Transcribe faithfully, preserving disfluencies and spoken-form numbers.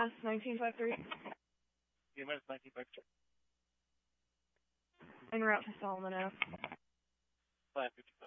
S nineteen fifty-three. U M S nineteen fifty-three. En route to Solomon Ave. five fifty.